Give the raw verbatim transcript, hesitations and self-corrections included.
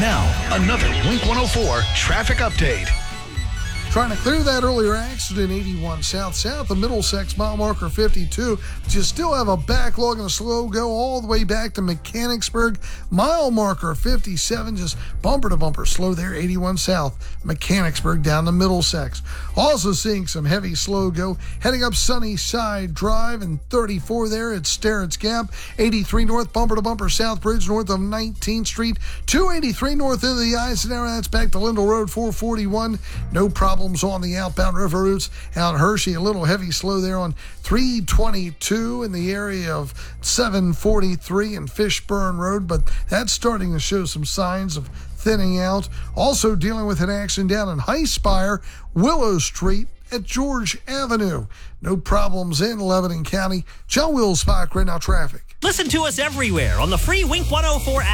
Now, another Wink one oh four traffic update. Trying to clear that earlier accident, eighty-one south south, the Middlesex mile marker fifty-two. But you still have a backlog and a slow go all the way back to Mechanicsburg. Mile marker fifty-seven, just bumper to bumper slow there, eighty-one south, Mechanicsburg down to Middlesex. Also seeing some heavy slow go heading up Sunnyside Drive and thirty-four there at Sterrett's Gap. eighty-three north, bumper to bumper South Bridge north of nineteenth Street. two eighty-three north into the Eisenhower, that's back to Lindell Road, four forty-one. No problem on the outbound river routes out Hershey. A little heavy slow there on three twenty-two in the area of seven forty-three and Fishburne Road, but that's starting to show some signs of thinning out. Also dealing with an accident down in Highspire, Willow Street at George Avenue. No problems in Lebanon County. Joe Wills, Spike, right now traffic. Listen to us everywhere on the free Wink one oh four app.